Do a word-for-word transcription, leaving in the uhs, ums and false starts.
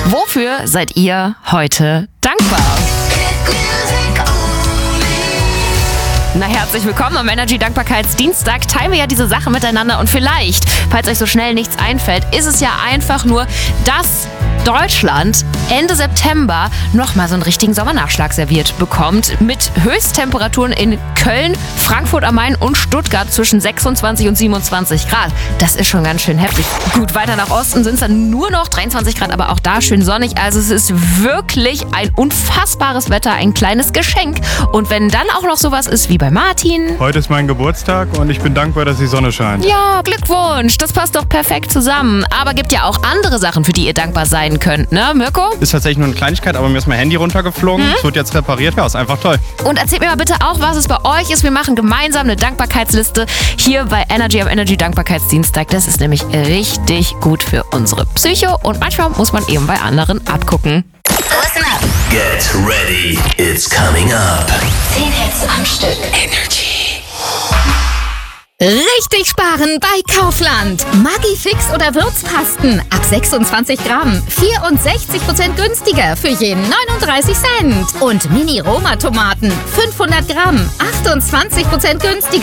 Wofür seid ihr heute dankbar? Na, herzlich willkommen am Energy Dankbarkeitsdienstag. Teilen wir ja diese Sache miteinander und vielleicht, falls euch so schnell nichts einfällt, ist es ja einfach nur, dass Deutschland Ende September nochmal so einen richtigen Sommernachschlag serviert bekommt mit Höchsttemperaturen in Köln, Frankfurt am Main und Stuttgart zwischen sechsundzwanzig und siebenundzwanzig Grad. Das ist schon ganz schön heftig. Gut, weiter nach Osten sind es dann nur noch dreiundzwanzig Grad, aber auch da schön sonnig. Also es ist wirklich ein unfassbares Wetter, ein kleines Geschenk. Und wenn dann auch noch sowas ist wie bei Martin. Heute ist mein Geburtstag und ich bin dankbar, dass die Sonne scheint. Ja, Glückwunsch. Das passt doch perfekt zusammen. Aber gibt ja auch andere Sachen, für die ihr dankbar sein könnt, ne, Mirko? Ist tatsächlich nur eine Kleinigkeit, aber mir ist mein Handy runtergeflogen. Es Hm? wird jetzt repariert. Ja, ist einfach toll. Und erzählt mir mal bitte auch, was es bei euch ist. Wir machen gemeinsam eine Dankbarkeitsliste hier bei Energy am Energy Dankbarkeitsdienstag. Das ist nämlich richtig gut für unsere Psycho und manchmal muss man eben bei anderen abgucken. Listen up. Get ready, it's coming up. zehn Hits am Stück. Energy. Richtig sparen bei Kaufland. Maggi-Fix oder Würzpasten ab sechsundzwanzig Gramm. vierundsechzig Prozent günstiger für jeden neununddreißig Cent. Und Mini-Roma-Tomaten fünfhundert Gramm. achtundzwanzig Prozent günstiger.